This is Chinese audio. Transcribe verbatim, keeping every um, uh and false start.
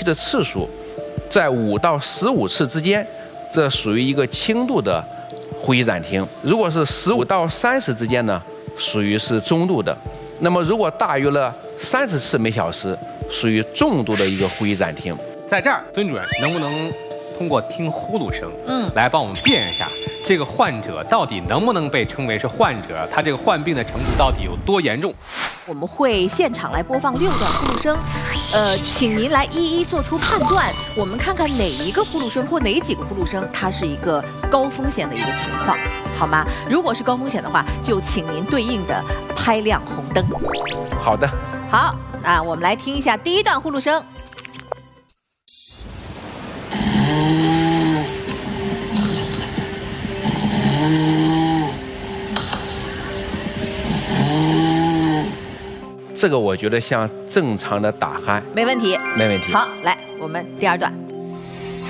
气的次数在五到十五次之间，这属于一个轻度的呼吸暂停。如果是十五到三十之间呢，属于是中度的。那么如果大于了三十次每小时，属于重度的一个呼吸暂停。 在这儿，孙主任能不能通过听呼噜声， 嗯， 来帮我们辨认一下这个患者到底能不能被称为是患者？他这个患病的程度到底有多严重？ 我们会现场来播放六段呼噜声，呃，请您来一一做出判断。我们看看哪一个呼噜声或哪几个呼噜声，它是一个高风险的一个情况，好吗？如果是高风险的话，就请您对应的拍亮红灯。 好的。 好，那我们来听一下第一段呼噜声。 这个我觉得像正常的打鼾， 没问题， 没问题。 好，来，我们第二段。